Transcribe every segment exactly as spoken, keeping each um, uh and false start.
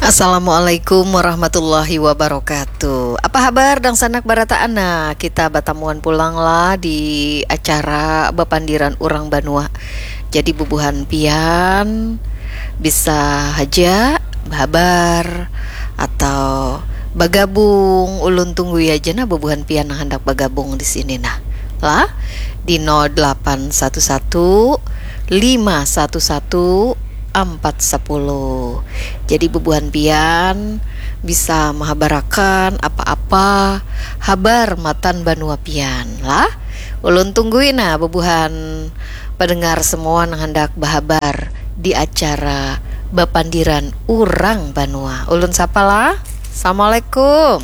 Assalamualaikum warahmatullahi wabarakatuh. Apa kabar dang sanak barataana? Kita batamuan pulang lah di acara bepandiran urang Banua. Jadi bubuhan pian bisa haja bahabar atau bagabung. Ulun tunggu ya jana bubuhan pian yang hendak bagabung di sini nah. Lah di nol delapan satu satu lima satu satu empat sepuluh. Jadi bubuhan pian bisa mahabarakan apa-apa habar matan Banua pian lah. Ulun tungguin nah bubuhan pendengar semua yang hendak bahabar di acara bepandiran urang Banua. Ulun sapa lah. Assalamualaikum.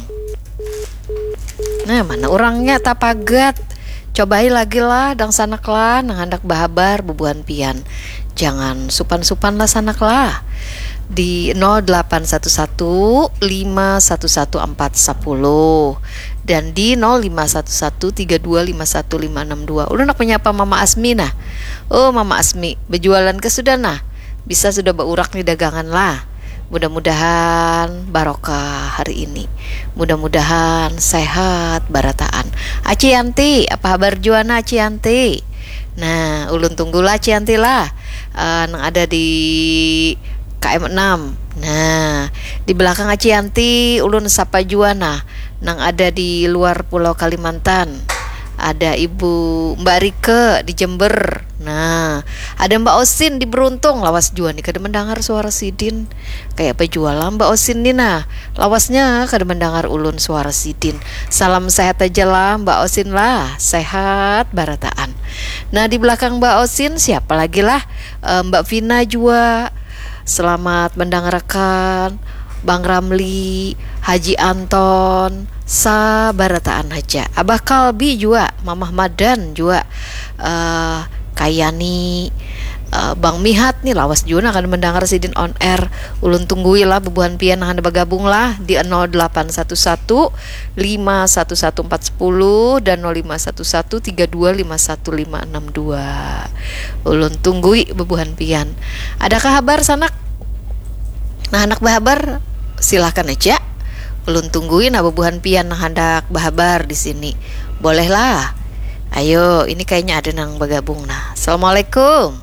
Nah mana orangnya tapagat. Cobai lagi lah dang sanak lah nang hendak bahabar bubuhan pian. Jangan supan-supan lah sanak lah di nol delapan satu satu lima satu satu empat sepuluh dan di nol lima satu satu tiga dua lima satu lima enam dua. Ulun nak menyapa Mama Asmi nah. Oh Mama Asmi berjualan ke sudah nah. Bisa sudah beurak nih dagangan lah. Mudah-mudahan barokah hari ini. Mudah-mudahan sehat barataan. Aci Yanti, apa kabar juana Aci Yanti? Nah, ulun tunggulah Cianti lah uh, yang ada di K M enam. Nah, di belakang Cianti ulun sapa juana yang ada di luar Pulau Kalimantan. Ada Ibu Mbak Rike di Jember. Nah, ada Mbak Osin di Beruntung. Lawas juan nih kada mendengar suara Sidin. Kayak apa jualan Mbak Osin nih nah. Lawasnya kada mendengar ulun suara Sidin. Salam sehat aja lah Mbak Osin lah. Sehat barataan. Nah, di belakang Mbak Osin siapa lagi lah? E, Mbak Vina juga. Selamat mendengarkan. Bang Ramli, Haji Anton, sabarataan aja. Abah Kalbi juga, Mamah Madan juga, uh, Kayani, uh, Bang Mihat nih lawas juga akan mendengar Sidin on air. Ulun tunggui lah bubuhan pian yang anda bergabung lah di nol delapan satu satu lima satu satu empat sepuluh dan nol lima satu satu tiga dua lima satu lima enam dua. Ulun tunggui bubuhan pian. Adakah kabar sanak? Nah anak bahabar silahkan aja. Ulun tungguin abubuhan pian yang hendak bahabar di sini. Boleh lah. Ayo, ini kayaknya ada nang bergabung nah. Assalamualaikum.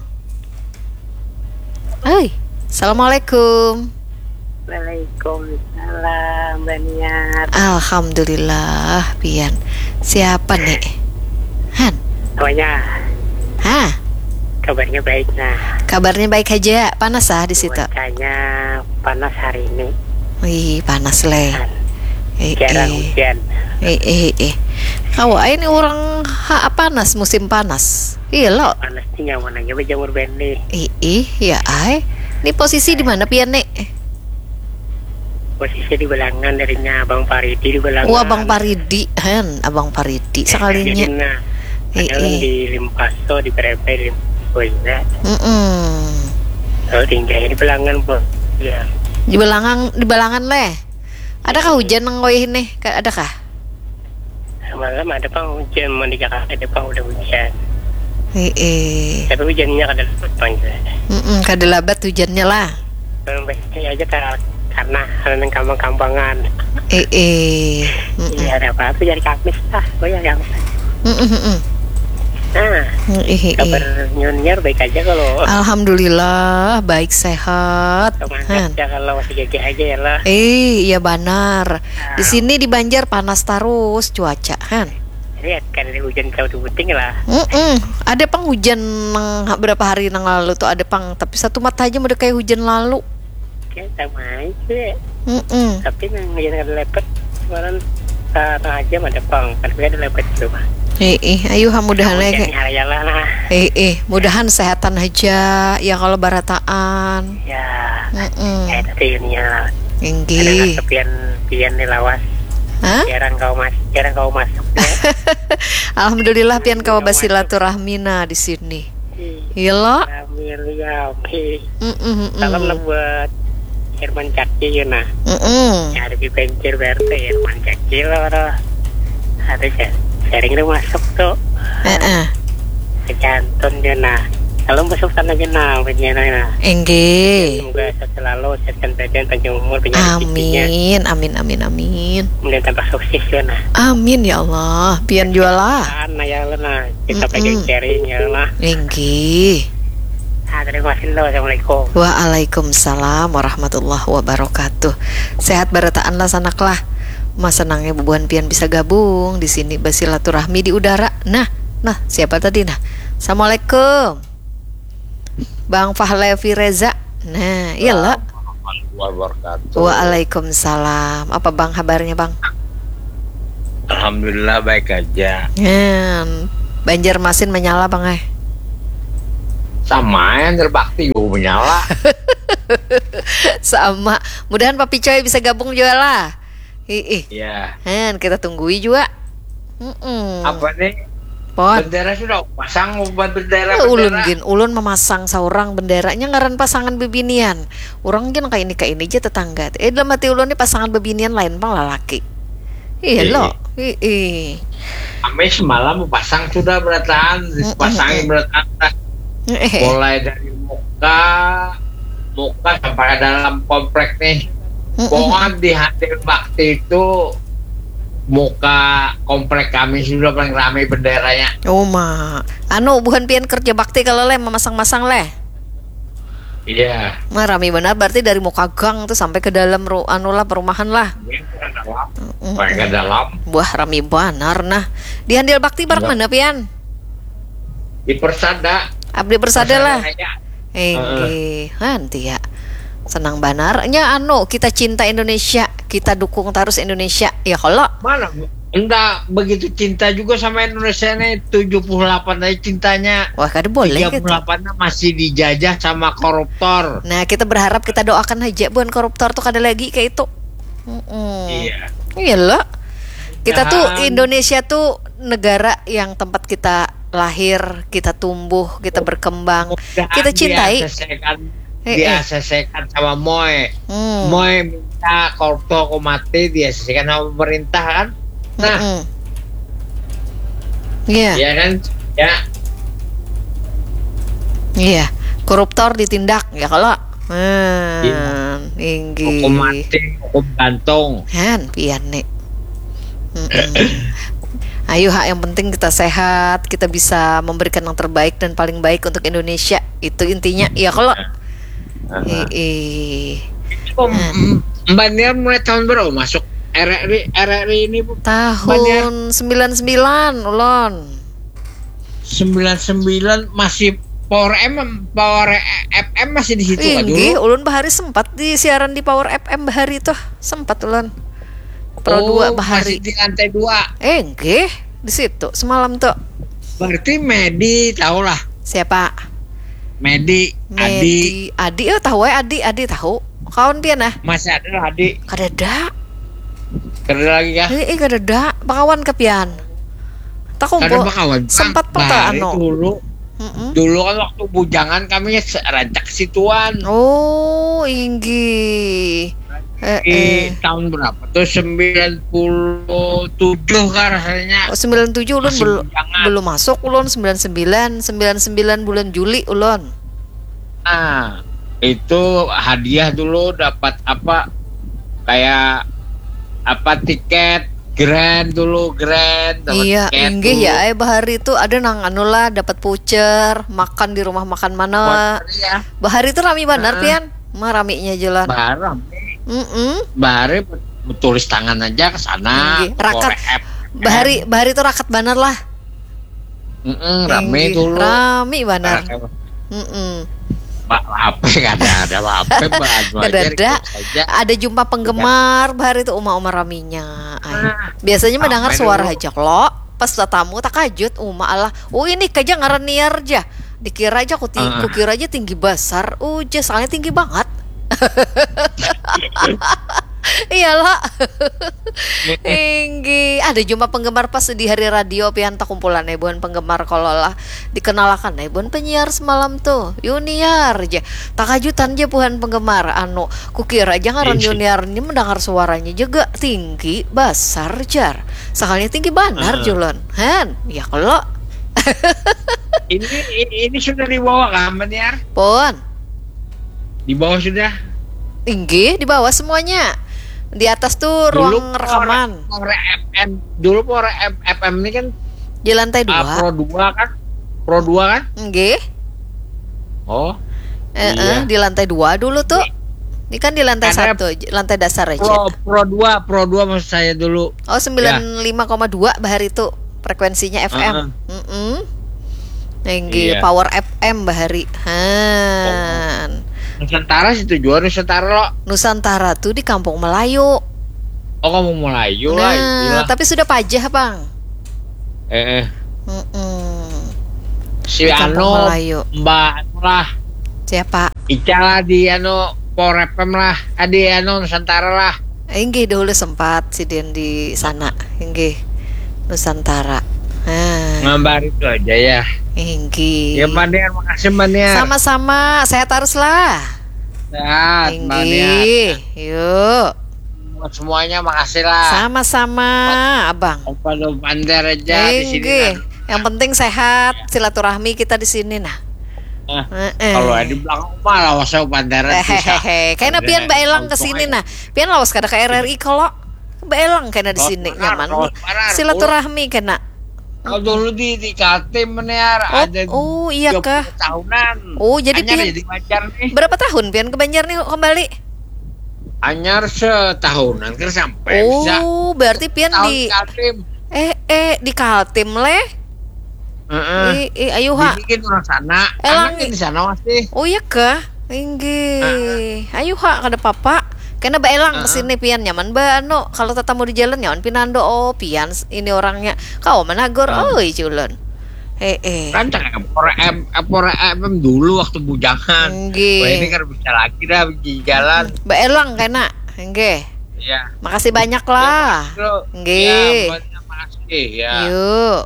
Hai. Assalamualaikum. Waalaikumsalam Baniar. Alhamdulillah pian. Siapa nih? Han. Namanya. Hah? Kabarnya baik nah. Kabarnya baik aja. Panas ah di situ. Cuacanya panas hari ini. Wih, panas leh. Eh, Jarang eh. hujan. Eh eh eh. Kau ini orang ha panas musim panas. Iya lo. Panas tinggal mana aja berjamur benih. Eh eh ya ai. Ini posisi di mana pian nek? Posisi di belangan darinya Abang Paridi di belangan. Wah, Abang Paridi, hen, Abang Paridi sekalinya. Nah, Eh ada eh. di Limpaso di P R P di Limpaso juga. Mm-mm. Oh, tinggal di belangan bos. Ya. Di belangan di belangan leh. Adakah hujan nang ngoyeh nih? Adakah? Malam ada pang hujan, mau di Jakarta ada pang udah hujan. Eh eh. Tapi hujannya kada lebat pang. Mm kada labat hujannya lah. Baiknya aja kar- karena karena kampung-kampungan. Eh eh. Mm-mm. Iya ada apa-apa jadi Kamis lah, oh ya Kamis. Mm-mm. Nah, Eh eh. kabar nyunyar baik aja kalau Alhamdulillah baik sehat. semangat Han. aja kalau masih gege aja ya lah. Eh, iya benar. Di sini di Banjar panas terus cuaca, Han. Lihat kan ada hujan kau tuh penting lah. Mm-mm. Ada pang hujan nang berapa hari nang lalu tuh ada pang, tapi satu mata aja udah kayak hujan lalu. Kayak sama aja. Mm-mm. Tapi yang hujan ada lepet kemarin setengah jam ada pang, tapi ada lepet tuh. Eh, eh, ayo mudahan Hujan lagi. hari lah nah. Eh, eh, mudahan sehatan aja ya kalau barataan. Ya, Mm-mm. kayak tadi ini ya. Ada Enggi. kepian pian di lawas. Hah? Jarang kau mas, jarang kau masuk. Ya. Alhamdulillah pian kau basilaturahmina di sini. Iya lo. Alhamdulillah. Mm-mm. Salam lah buat Herman Caki ya nah. Mm-mm. Ada di pencir B R T Herman Caki lah. Ada sharing udah masuk tuh. Eh, eh. Kecantun dia nah. Kalau masuk tanah genang begini. Engge. Semoga sehat selalu, sehatkan badan, panjang umur, banyak rezekinya. Amin, amin, amin, amin. Kemudian tambah sukses ya nah. Amin ya Allah. Pian jualah. Nah ya lah nah. Kita Mm-mm. pegang sharing ya lah. Engge. Ah, terima kasih lo. Assalamualaikum. Waalaikumsalam warahmatullahi wabarakatuh. Sehat barataan lah sanak lah. Mas senangnya bubuhan pian bisa gabung di sini bersilaturahmi di udara. Nah, nah siapa tadi nah? Assalamualaikum. Bang Fahlevi Reza. Nah, iyalah. Wabarakatuh. Waalaikumsalam. Apa Bang kabarnya Bang? Alhamdulillah baik aja. Hmm, Banjarmasin menyala Bang eh. Sama yang terbakti gue menyala. Sama. Mudahan Papi Coy bisa gabung juga lah. Ih, Iya. Hen, kita tunggui juga. Mm-mm. Apa nih? Pon. Bendera sudah pasang buat bendera Ya, ulun bendera. gin, ulun memasang seorang benderanya ngaran pasangan bebinian. Orang gin kayak ini kayak ini aja tetangga. Eh dalam hati ulun nih pasangan bebinian lain bang lelaki. Iya Iya. lo. Ih. Kami semalam pasang sudah berataan, dipasangin berataan. Eh. Mulai dari muka, muka sampai ke dalam komplek nih. Pokoknya di Hadir Bakti itu muka komplek kami sudah paling ramai benderanya. Oh ma, anu bukan pian kerja bakti kalau leh memasang-masang leh. Iya. Mah rame benar berarti dari muka gang tuh sampai ke dalam ru anu lah perumahan lah. Paling ke dalam. Wah rame benar nah. Di Handil Bakti bareng Iya. mana pian? Di Persada. Abdi bersada lah. Raya. Eh, nanti ya. Senang banarnya anu kita cinta Indonesia, kita dukung terus Indonesia. Ya kalau Mana? Enggak begitu cinta juga sama Indonesia nih. tujuh puluh delapan aja cintanya. wah kada boleh tiga gitu. puluh delapan masih dijajah sama koruptor. Nah, kita berharap kita doakan aja bukan koruptor tuh kada lagi kayak itu. Mm-mm. Iya. Iya loh. Kita tuh Dan- Indonesia tuh negara yang tempat kita lahir, kita tumbuh, kita berkembang, kita cintai. Eh, eh. Diasesikan sama Moy. Hmm. Moy minta koruptor aku mati, diasesikan sama pemerintah kan. Nah, Mm-mm. Iya, ya kan? Ya, iya. Koruptor ditindak ya kalau. Hmm, Iya. tinggi. hukum mati, hukum gantung. Han, pian nek. Mm-mm. Ayo hak yang penting kita sehat, kita bisa memberikan yang terbaik dan paling baik untuk Indonesia. Itu intinya. Ya kalau eh, eh. Oh, M- Mbak Nia mulai tahun berapa masuk R R I R R I ini Bu? tahun sembilan puluh sembilan ulon. sembilan puluh sembilan masih Power M, Power F M masih di situ kan Inggi, dulu. ulun bahari sempat di siaran di Power F M bahari tuh, sempat ulun. Pro Oh, dua masih bahari. di lantai dua. Eh, nggih, di situ semalam tuh. Berarti Medi tahu lah. Siapa? Medi, Adi, Medi, Adi, oh tahu ya Adi, Adi tahu. Kawan pian nah? masih ada lah Adi. Kadada. Kerja lagi ya. Eh, eh kadada, pakawan ke pian. Tak Ada kumpul. bakawan. Sempat Bang, perta Bahari anu. dulu. Mm-mm. Dulu kan waktu bujangan kami rancak situan. Oh, inggi. Eh, Di eh. tahun berapa tuh? sembilan puluh tujuh kan rasanya. Oh, sembilan puluh tujuh ulun Masih belum bujangan. belum masuk ulun sembilan puluh sembilan, sembilan puluh sembilan bulan Juli ulun. Nah, itu hadiah dulu dapat apa? Kayak apa tiket grand dulu grand dapat Iya, tiket inggih dulu. ya, eh bahari itu ada nang anu lah dapat voucher, makan di rumah makan mana. Buat ya. Bahari itu rame benar Heeh. pian. Mah raminya jalan. Barang Mm-mm. Bahari tulis tangan aja ke sana. Inggih, rakat. Power F M. Bahari bahari itu rakat benar lah. Mm-mm, rame Inggih, dulu. Rame benar. Mm-mm. Pak H P nggak ada ada H P baju Nggak aja ada. record saja. Ada jumpa penggemar bahari itu uma-uma raminya. Ay. Nah, Biasanya mendengar rame suara dulu. aja lo. Pas tamu tak kajut uma Allah. Oh ini kaja ngaran niar aja. Dikira aja aku tinggi, Ah. kukira aja tinggi besar. Uja soalnya tinggi banget. Iyalah. Tinggi. Ada jumpa penggemar pas di hari radio pian tak kumpulan eh buan penggemar kalau lah dikenalkan eh buan penyiar semalam tuh. Junior aja. Tak kajutan aja buan penggemar anu kukira aja ngaran Iya. juniornya mendengar suaranya juga tinggi besar jar. Sekalinya tinggi banar Ah. julon. Han, ya kalau ini ini, ini sudah dibawa kan, Baniar? Pun. Di bawah sudah. Inggih, di bawah semuanya. Di atas tuh ruang rekaman. Pore F M dulu Pore F M ini kan Di lantai uh, dua. Pro dua kan? Pro dua kan? Inggih. Oh. Eh, iya. eh, di lantai dua dulu tuh. Ini kan di lantai Ada satu, lantai dasar aja. Pro Pro dua, Pro dua maksud saya dulu. Oh, sembilan puluh lima koma dua bahar itu frekuensinya F M. Uh-uh. Heeh. Inggih, Iya. power F M bahari. Han. Nusantara situ juga Nusantara lo. Nusantara tuh di Kampung Melayu. Oh, kamu Melayu lah. Nah, Gila. tapi sudah pajah, Bang. Eh, eh. Mm-mm. Si Di Kampung Ano Melayu. Mbak anu lah. Siapa? Ica lah di Ano Power F M lah. Adi Ano Nusantara lah. Inggih dulu sempat si Den di sana. Inggih. Nusantara. Nah, Ngambar itu aja ya. inggih. Ya Mbak Niar, makasih Mbak Niar. Sama-sama, sehat harus lah. Sehat Mbak Niar. Inggih. Yuk. Buat semuanya makasih lah. Sama-sama, Abang. Opa lu bandar aja di sini. Inggih. Nah. Yang penting sehat, silaturahmi kita di sini nah. Eh, Eh, Kalau di belakang mah lawas saya bandar bisa. Hehehe. Kayaknya pian Mbak Elang ke sini nah. Pian lawas kada ke R R I kalau Mbak Elang kena di Lawas sini barar, nyaman. lawas barar. Silaturahmi kena. Kalau dulu di di Kaltim Niar Oh, ada oh, iya tiga puluh kah? tahunan. Oh, jadi Anyar pian- jadi Banjar nih. Berapa tahun pian ke Banjar nih kembali? Anyar setahunan kan sampai bisa. Oh, berarti pian Tahun di Kaltim. eh eh di Kaltim leh. Heeh. Ih, ih, ayo ha. Dibikin orang sana. Elang Anaknya di sana masih. Oh iya kah? Inggih. Ayo ha kada papa. Karena Mbak Elang kesini pian nyaman Mbak Ano kalau tetamu di jalan nyaman pinando oh pian ini orangnya kau managor oi culun. Eh eh. Kan cakap Pore M Pore F M dulu waktu bujangan. Inggih. Wah ini kan bisa lagi dah di jalan. Mbak Elang kena. Inggih. Iya. Makasih banyak lah. Nggih. Ya, banyak makasih ya. Yuk.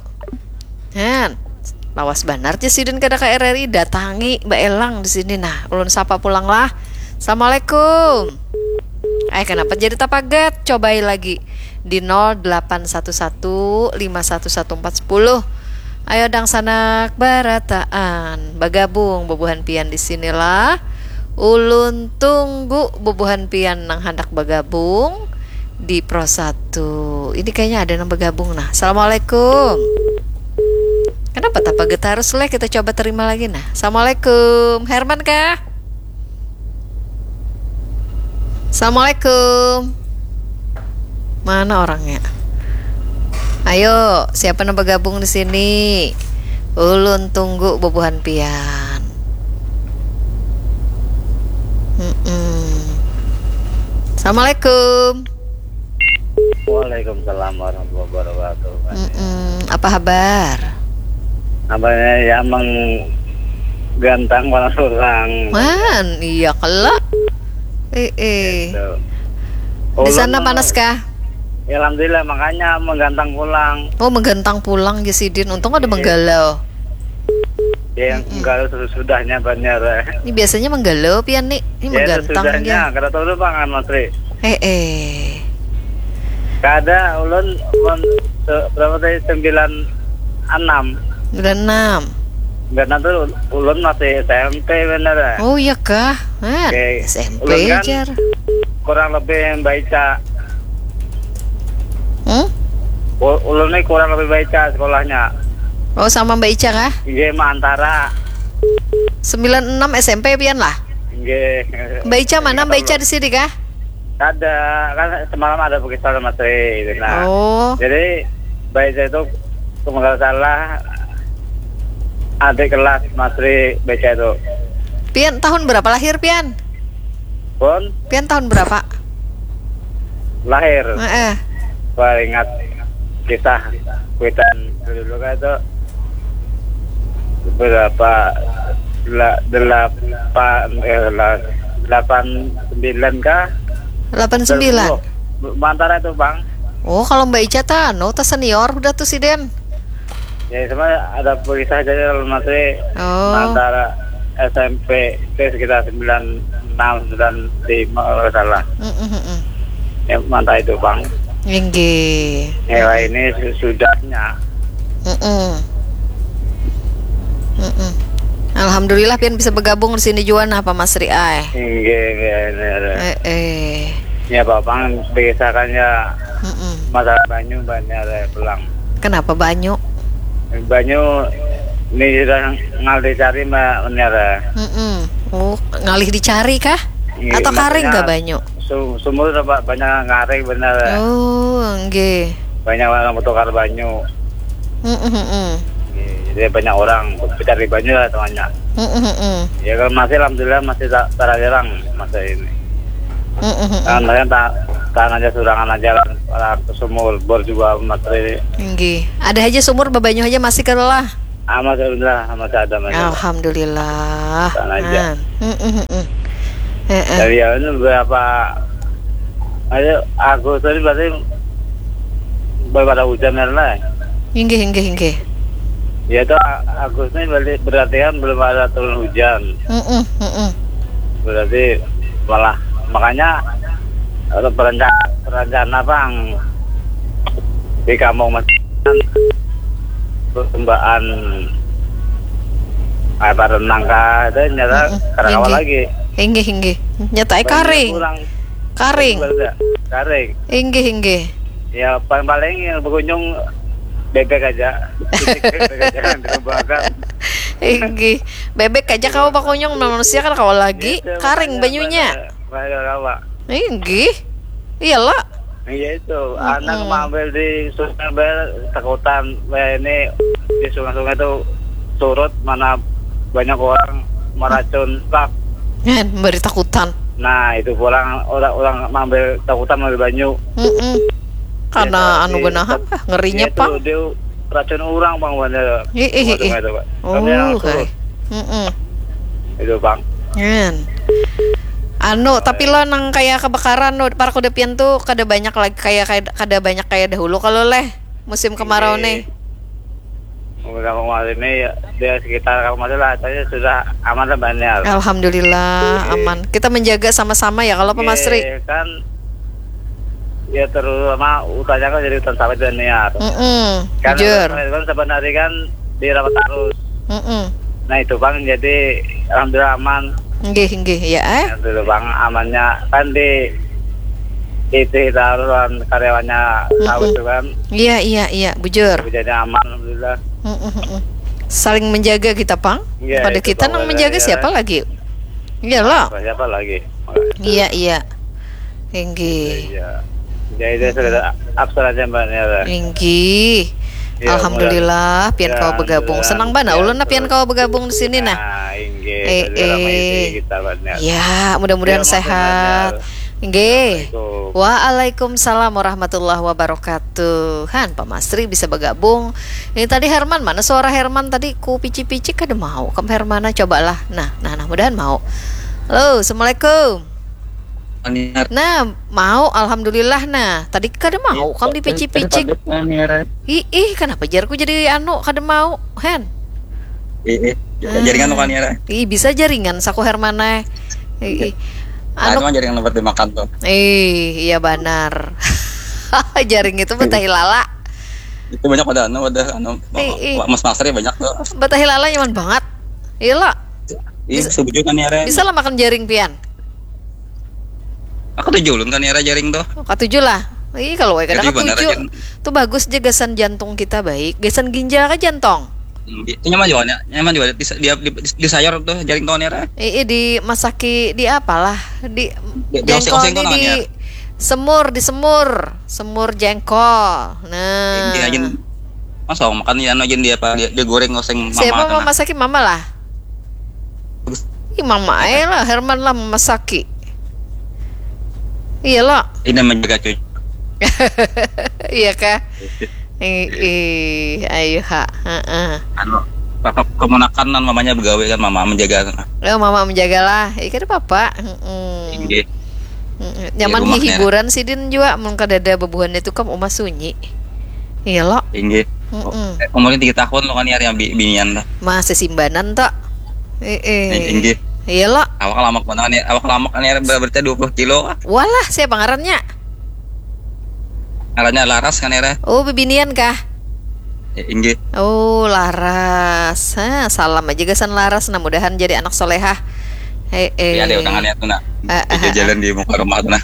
Han. Lawas banar aja sidin kada ke R R I datangi Mbak Elang di sini nah. Ulun sapa pulang lah. Assalamualaikum. Eh kenapa jadi tapagat? Cobain lagi di nol delapan satu satu lima satu satu empat nol. Ayo dang sanak barataan bagabung bobohan pian di sinilah. Ulun tunggu bobohan pian nang hendak bagabung di Pro satu. Ini kayaknya ada yang bergabung nah. Assalamualaikum. Kenapa tapagat harus leh kita coba terima lagi nah. Assalamualaikum. Herman kah? Assalamualaikum. Mana orangnya? Ayo, siapa yang bergabung di sini? Ulun tunggu bobohan pian. Mm-mm. Assalamualaikum. Waalaikumsalam warahmatullahi wabarakatuh. Mm-mm. Apa kabar? Abangnya ya emang gantang malah orang. Man, iya kelak. Eh, eh. Gitu. Di Ulun sana mah- panas kah? Ya alhamdulillah makanya menggantang pulang. Oh, menggantang pulang Jasidin. Untung ada menggalau. Ya yang enggak sesudahnya banyak. Ini biasanya menggalau pian nih. Ini Ya menggantang sesudahnya. ya. Kada tahu dulu bang kan Mas Tri. Eh, eh. Kada ulun ulun se- berapa tadi sembilan enam. Udah enam. Enggak nanti ulun masih S M P bener. Oh iya kah? Man, Oke. S M P Ulun kan- jar. Kurang lebih baca. Hmm? U- Ulun ini kurang lebih baca sekolahnya. Oh sama Mbak Ica kah? Iya mah antara. sembilan enam S M P pian lah. Nggih. Mbak Ica mana? Mbak Ica di sini kah? Ada kan semalam ada perpisahan Mas Tri. Nah, Oh. jadi Mbak Ica itu kalau nggak salah adik kelas Mas Tri Beca itu. Pian tahun berapa lahir pian? Pun Pian tahun berapa? lahir. Eh, eh. Wah ingat kisah kuitan dulu kan itu berapa dela- delapan eh lah, delapan sembilan kah? delapan sembilan. Antara itu bang. Oh, kalau Mbak Ica tano ta senior udah tuh si Den. Ya sama ada kisah jadi Mas Tri Oh. antara S M P itu sekitar sembilan enam sembilan lima kalau salah. Mm, mm, mm, mm. Ya mantap itu bang. Inggih. Hewa ini sudahnya. Mm, mm. Mm-mm. Alhamdulillah pian bisa bergabung di sini juga nah Pak Masri ay. Nggih, nggih. Eh eh. Ya Bapak biasakan ya Mm-mm. masalah banyu banyak ada pulang. Kenapa banyu? Banyu ini sudah ngalih cari mbak benar. Mm-mm. Oh, ngalih dicari kah? Iya, Atau karing maksudnya gak banyu? Su- sumur Pak banyak ngaring benar. Oh, nggih. Banyak orang bertukar banyu. Mm-mm. Jadi banyak orang mencari banyu lah temannya. Mm-mm. Ya kalau masih alhamdulillah masih tak terang masa ini. Mm-mm. Karena tak tanah aja surangan aja lah ke sumur bor juga materi. Nggih. Ada aja sumur bebanyu aja masih kelah. Amat alhamdulillah masih ada masih. Alhamdulillah. Tanah aja. Mm-mm. Eh, eh. Jadi ya ini beberapa ayo Agustus ini berarti beberapa hujan lah. Inggih, inggih, inggih. Ya itu Agustus ini berarti, berarti kan belum ada turun hujan. Mm-mm, mm-mm. Berarti malah makanya ada perencana perencana bang di kampung masih persembahan apa renang kah itu nyata Mm-mm. Karawang Inggih. lagi. Inggih, inggih. Nyatai karing. Kurang Karing. karing. Inggih, inggih. Ya paling paling yang berkunjung bebek aja. Bebek aja yang dikembangkan. Inggih. Bebek aja kau bakunyong manusia kan kau lagi Gitu, karing makanya banyunya. pada- pada rawa. Inggih. Iyalah. Iya itu, anak mengambil di sungai Bel, takutan Bel ini di sungai-sungai itu surut mana banyak orang meracun pak. Kan beri takutan. Nah itu pulang orang-orang mengambil takutan mengambil banyu. Mm-mm. Karena Ya, anu di- benahan ah, ngerinya Iya, itu Pak. dia racun orang bang bener. Ih, ih, ih. Sungai itu, Pak. Oh, Kami yang hai. surut. Mm-mm. Itu bang. Kan. Anu, tapi lo nang kayak kebakaran lo para kuda pian tuh kada banyak lagi kayak kayak kada banyak kayak dahulu kalau leh musim kemarau nih. Kampung Mas ini ya, dia sekitar Kampung Mas lah, saya sudah aman dan banyak. Alhamdulillah aman. Kita menjaga sama-sama ya kalau Pak Masri. Iya, kan ya terutama hutannya kan jadi hutan sawit dan niat. Mm-mm. Kan Jujur. kan sebenarnya kan dirawat terus. Mm-mm. Nah itu bang jadi alhamdulillah aman. Nggih, nggih ya eh. Alhamdulillah bang amannya kan di itu taruhan karyawannya sawit itu kan Iya, iya, iya, bujur. jadi aman alhamdulillah. Mm-mm. Saling menjaga kita, Pang. Iya, Pada itu, kita Bang, nang menjaga ya. siapa lagi? Iyalah. Siapa lagi? Iya, iya. Nggih. Iya. Jadi sudah absen aja mbak Nera. Nggih. Ya, Alhamdulillah pian ya, kau bergabung. alhamdulillah. Senang banget Ya, ulun pian terus. kau bergabung di sini nah. Nah, inggih. Eh, Jadi ramai eh. isi kita mbak Nera. Ya, mudah-mudahan Ya, sehat. Mbak Nggih. Assalamualaikum. Waalaikumsalam warahmatullahi wabarakatuh. Han, Pak Masri bisa bergabung. Ini tadi Herman, mana suara Herman tadi ku pici-pici kada mau. Kamu Hermana cobalah. Nah, nah, nah, mudahan mau. Halo, Assalamualaikum. Nah, mau alhamdulillah nah. Tadi kada mau, kamu dipici-pici. Ih, ih, kenapa jarku jadi anu kada mau, Hen? Eh, eh, jaringan tuh kan ya. Ih, bisa jaringan saku Hermana. Ih, ih. Anu Anu kan jaringan lebat dimakan tuh. Eh, iya benar. Jaring itu betahi lala. Itu banyak pada anu ada anu Eh, eh. Mas Masri banyak tuh. Betahi lala nyaman banget. Iyalah, Ih, setuju kan ya. bisa lah makan jaring pian. Aku tuh julun kan ya jaring tuh. Katujuh lah. Ih, kalau wae kadang Jadi benar katujuh. aja. Tuh bagus aja gasan jantung kita baik. Gasan ginjal kan jantung. Hmm, Itu nyaman juga, ya. nyaman juga. Di, di, di, di sayur tuh jaring tuh ya. Eh, eh, di masaki di apalah di Di- di jengkol oseng-oseng ini tuh di namanya. semur di semur semur jengkol. Nah, Dia aja masa makan ya aja dia apa dia, dia goreng oseng mama. siapa mau tanah. masaki mama lah? Ih, mama aja lah, Herman lah memasaki. Iya lah. Ini menjaga cuy. Iya kah? Ih, ih, ayo ha. Heeh. Anu papa kemenakan nan mamanya begawe kan mama menjaga. Oh, mama menjagalah. Iya kan papa. Heeh. Tinggi. Heeh. Nyaman Di rumahnya. hiburan sih din juga mun kadada bebuhan itu kan umah sunyi. Iya lo. Tinggi. Heeh. Eh, Umurnya tiga tahun lo kan ya yang bi- binian dah. Masih simbanan tak? Eh, eh. Tinggi. Iya lo. Awak lama kan ya, awak lama kan ya berarti dua puluh kilo. Walah, saya pangarannya. Arahnya laras kan ya. Oh, bibinian kah? Inggih. Oh, Laras. Hah, salam aja gasan Laras, nah mudahan jadi anak solehah. Eh, eh. Ya ada undangannya tuh nah. Di jalan di muka rumah tuh nah.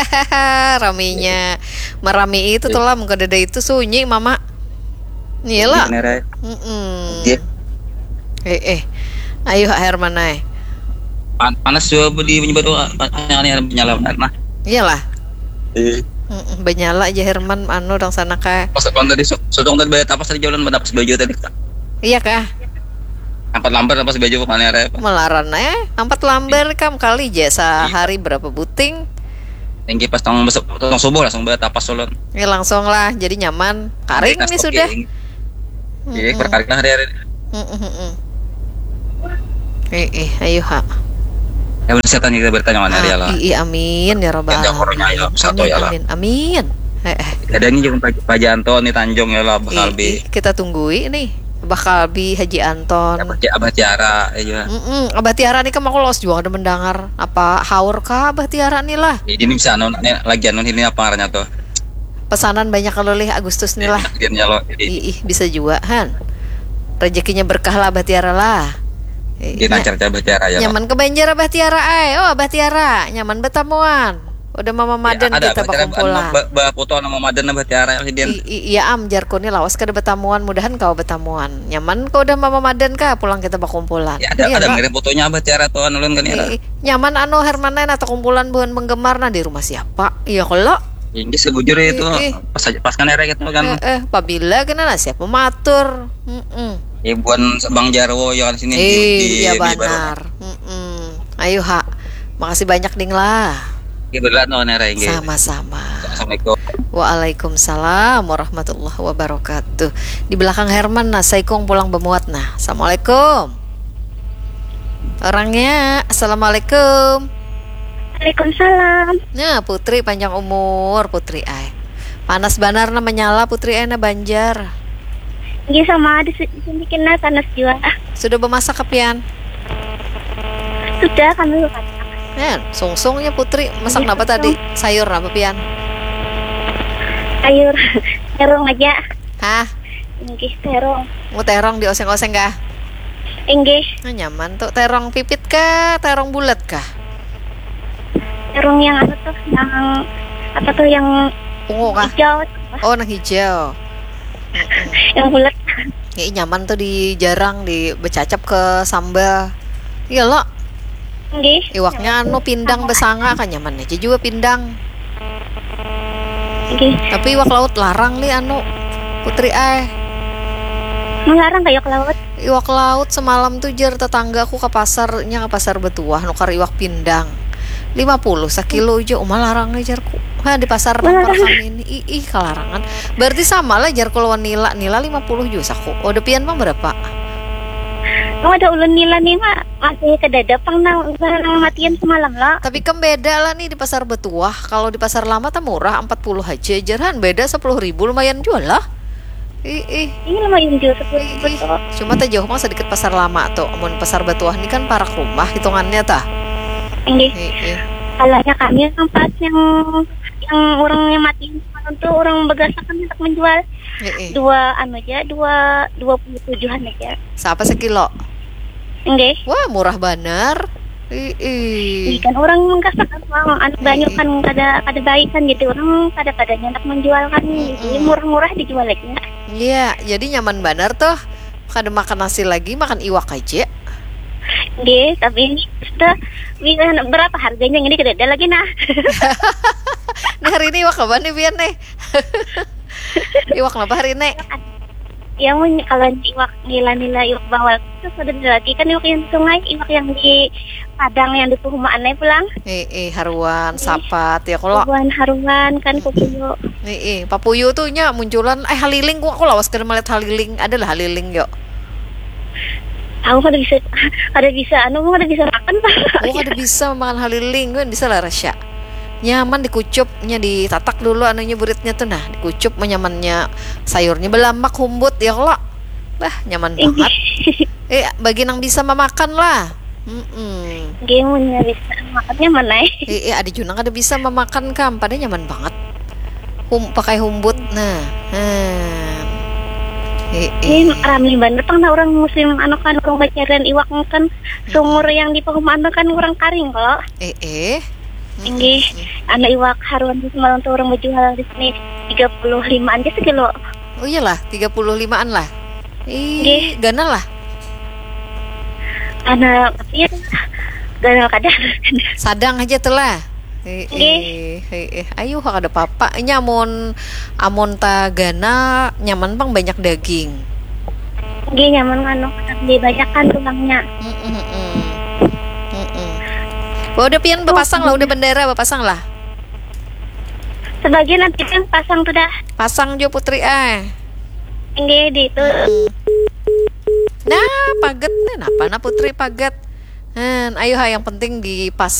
Raminya merami itu tuh lah, muka dada itu sunyi mama. Iyalah. Heeh. Eh, eh. Ayo Herman naik. Pan panas juga di menyebut aneh menyala nah. Iyalah. Eh. Heeh, benyala aja Herman anu dong sana kae. Pas kon tadi sodong tadi bayar tapas tadi jalan mendapat baju tadi. Iya kah? Empat lamber tapas baju mana ya? Melaran eh, empat lamber kam kali jasa hari berapa buting? Tinggi pas tong besok tong subuh langsung bayar tapas solon. Ya langsung lah, jadi nyaman. Karing nih sudah. Iya, berkaring hari-hari. Heeh. Eh, eh, ayo ha. Ya udah setan kita bertanya mana ya lah. Iya, amin ya rabbal alamin. Amin, amin. Eh, eh. Ada nih juga Pak Janto nih Tanjung ya lah bakal bi. Kita tungguin nih. Bakal bi Haji Anton. Abah Tiara ya. Heeh, Abah Tiara nih kan aku los juga ada mendengar apa haur kah Abah Tiara nih lah. Ini bisa non lagi anon ini apa ngarannya tuh. Pesanan banyak kalau lih Agustus nih lah. Ih, bisa juga han. Rezekinya berkah lah Abah Tiara lah. Di lancar Abah Tiara ya. Nyaman ke Banjar Abah Tiara ay. Oh Abah Tiara, nyaman betamuan. Udah Mama Maden ya, kita berkumpulan. Ba foto nama Maden Abah Tiara yang iya am jarko nih lawas kada betamuan, mudahan kau betamuan. Nyaman kau udah Mama Maden kah pulang kita berkumpulan. Ya, ada iya, ada ngirim fotonya Abah Tiara tuh anulun kan ya. Nyaman anu Hermanen atau kumpulan buhan penggemar nah di rumah siapa? Iya kalau ini sebujurnya itu pas pas kan era gitu kan. Eh, eh pabila kenal siapa matur. Heeh. Ibuan Bang Jarwo ya kan sini eh, di iya benar. Heeh. Ayo ha. Makasih banyak ding lah. Iya benar no nera ini. Sama-sama. Assalamualaikum. Waalaikumsalam warahmatullahi wabarakatuh. Di belakang Herman nah Saikong pulang bemuat nah. Assalamualaikum. Orangnya Assalamualaikum. Waalaikumsalam. Nah Putri panjang umur Putri ay. Panas banar na menyala Putri ay na Banjar. Iya sama di sini kena panas juga. Sudah bermasak kepian? Sudah kami masak. Ya, sungsungnya Putri masak apa tadi? Sayur apa pian? Sayur terong aja. Hah? Inggih terong. Mau terong dioseng-oseng kah? Inggih. Nah, nyaman tuh terong pipit kah? Terong bulat kah? Terong yang apa tuh? Yang apa tuh yang ungu kah? Hijau. Oh, yang hijau. Yang bulat. Ya, nyaman tuh di jarang dibecacap ke sambal. Iya lo. Nggih. Iwaknya anu pindang besanga kan nyaman aja juga pindang. Nggih. Tapi iwak laut larang nih anu Putri ay. Melarang kayak laut. Iwak laut semalam tuh jer tetanggaku ke pasarnya ke pasar Betuah nukar iwak pindang. lima puluh sekilo aja umah larang nih jarku. Hah di pasar nampar kami ini ih, ih kelarangan. Berarti sama lah jar kalau nila nila lima puluh juga saku. Oh depian mah berapa? Oh ada ulun nila nih mak masih kedadapang nang matian semalam lah. Tapi kan beda lah nih di pasar Betuah. Kalau di pasar lama tak murah empat puluh aja jarhan beda sepuluh ribu lumayan jual lah. Ih, ih. Ini lumayan jual sepuluh ribu tuh. Cuma tak jauh mah sedikit pasar lama tuh. Mun pasar Betuah ini kan parak rumah hitungannya tah. Ini kalanya kami tempat yang yang orang yang mati semalam tuh orang begasakan untuk menjual e, e. dua anu aja dua dua puluh tujuhan aja. Siapa sekilo? Enggak. Wah murah benar. Ih, kan orang menggasakan uang anu banyak kan kada kada baik kan gitu orang kada kadanya untuk menjual kan jadi murah-murah dijual lagi. Iya jadi nyaman benar tuh. Kada makan nasi lagi makan iwak aja. Nggih, tapi ini sudah berapa harganya ini kada ada lagi nah. Nah hari ini iwak apa nih biar nih? Iwak apa hari ini? Ya mau kalau iwak nila-nila iwak bawal itu sudah ada lagi kan iwak yang sungai, iwak yang di Padang yang di perumahan naik pulang. Eh, eh haruan, sapat ya kalau. Haruan, haruan kan papuyu. Eh, eh papuyu tuh nya munculan eh haliling gua aku lawas kada melihat haliling, adalah haliling yo. Aku kada bisa, kada bisa, anu kada bisa makan pak. Oh kada bisa makan haliling, kan bisa lah Rasya. Nyaman dikucupnya ditatak dulu anunya buritnya tuh nah dikucup menyamannya sayurnya belamak humbut ya kalau. Bah nyaman banget. Eh bagi nang bisa memakan lah. Heeh. Gimana bisa makannya mana? Eh, eh ada junang ada bisa memakan kam, pada nyaman banget. Hum pakai humbut nah. Hmm. Ini ramai bener pang orang musim anu kan orang bacarian iwak kan sumur yang di Pahuman kan orang karing kalau. Eh eh. Inggih, anu iwak haruan semalam tuh orang menjual di sini tiga puluh limaan aja sekilo. Oh iyalah, tiga puluh limaan lah. Ih, ganal lah. Anak iya ganal kadang. Sadang aja telah. Eh, eh, eh, eh, ayo ada papa nyamun amon ta gana nyaman bang banyak daging. Nggih nyaman anu di bajakan tulangnya. Heeh heeh. Heeh. Oh, udah pian bapasang lah, udah bendera bapasang lah. Sebagian nanti kan pasang tuh dah. Pasang jo putri eh. Nggih di itu. Nah, paget nih, napa na putri paget. Hmm, ayo ha yang penting di pas